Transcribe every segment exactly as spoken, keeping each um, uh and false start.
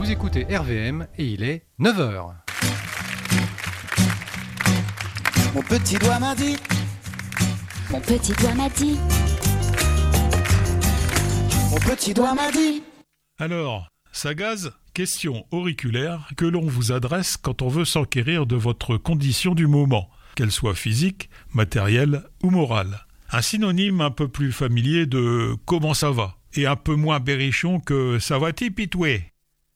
Vous écoutez R V M et il est neuf heures. Mon petit doigt m'a dit. Mon petit doigt m'a dit. Mon petit doigt m'a dit. Alors, Sagaz, question auriculaire que l'on vous adresse quand on veut s'enquérir de votre condition du moment, qu'elle soit physique, matérielle ou morale. Un synonyme un peu plus familier de « comment ça va ?» et un peu moins berrichon que « ça va-t-il pitoué ?»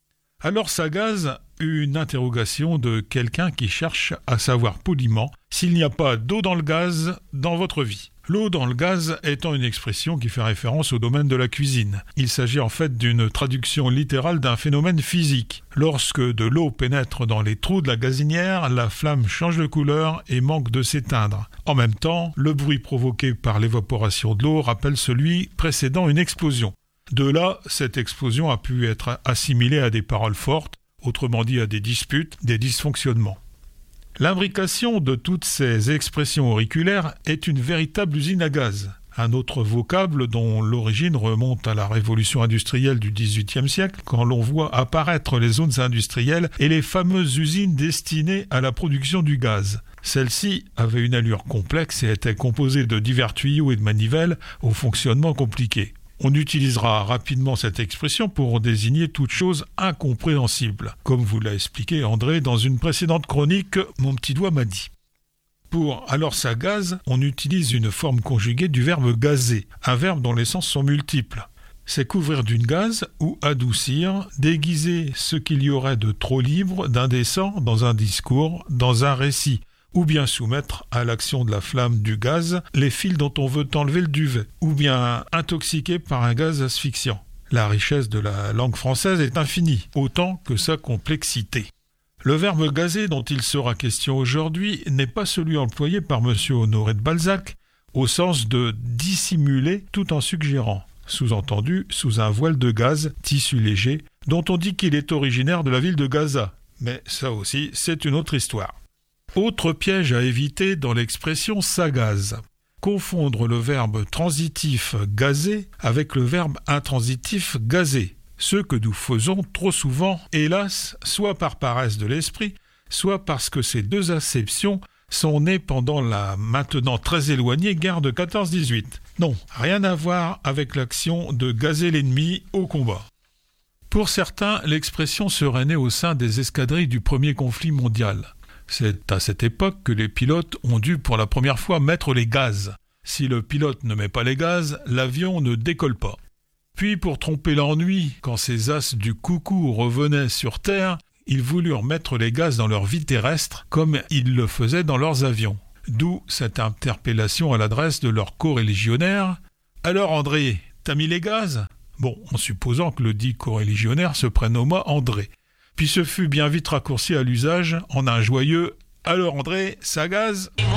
Alors Sagaz, une interrogation de quelqu'un qui cherche à savoir poliment s'il n'y a pas d'eau dans le gaz dans votre vie. L'eau dans le gaz étant une expression qui fait référence au domaine de la cuisine. Il s'agit en fait d'une traduction littérale d'un phénomène physique. Lorsque de l'eau pénètre dans les trous de la gazinière, la flamme change de couleur et manque de s'éteindre. En même temps, le bruit provoqué par l'évaporation de l'eau rappelle celui précédant une explosion. De là, cette explosion a pu être assimilée à des paroles fortes, autrement dit à des disputes, des dysfonctionnements. L'imbrication de toutes ces expressions auriculaires est une véritable usine à gaz, un autre vocable dont l'origine remonte à la révolution industrielle du dix-huitième siècle, quand l'on voit apparaître les zones industrielles et les fameuses usines destinées à la production du gaz. Celles-ci avaient une allure complexe et étaient composées de divers tuyaux et de manivelles au fonctionnement compliqué. On utilisera rapidement cette expression pour désigner toute chose incompréhensible, comme vous l'a expliqué André dans une précédente chronique « Mon petit doigt m'a dit ». Pour « alors ça gaze », on utilise une forme conjuguée du verbe « gazer », un verbe dont les sens sont multiples. C'est couvrir d'une gaze ou adoucir, déguiser ce qu'il y aurait de trop libre, d'indécent dans un discours, dans un récit, ou bien soumettre à l'action de la flamme du gaz les fils dont on veut enlever le duvet, ou bien intoxiquer par un gaz asphyxiant. La richesse de la langue française est infinie, autant que sa complexité. Le verbe gazer dont il sera question aujourd'hui n'est pas celui employé par M. Honoré de Balzac, au sens de dissimuler tout en suggérant, sous-entendu sous un voile de gaz, tissu léger, dont on dit qu'il est originaire de la ville de Gaza. Mais ça aussi, c'est une autre histoire. Autre piège à éviter dans l'expression « ça gaze ». Confondre le verbe transitif « gazer » avec le verbe intransitif « gazer », ce que nous faisons trop souvent, hélas, soit par paresse de l'esprit, soit parce que ces deux acceptions sont nées pendant la maintenant très éloignée guerre de quatorze dix-huit. Non, rien à voir avec l'action de gazer l'ennemi au combat. Pour certains, l'expression serait née au sein des escadrilles du premier conflit mondial. C'est à cette époque que les pilotes ont dû pour la première fois mettre les gaz. Si le pilote ne met pas les gaz, l'avion ne décolle pas. Puis pour tromper l'ennui, quand ces as du coucou revenaient sur Terre, ils voulurent mettre les gaz dans leur vie terrestre comme ils le faisaient dans leurs avions. D'où cette interpellation à l'adresse de leurs coreligionnaires. « Alors André, t'as mis les gaz ?» Bon, en supposant que le dit coreligionnaire se prénomma André. Puis ce fut bien vite raccourci à l'usage en un joyeux « Alors André, ça gaze ?»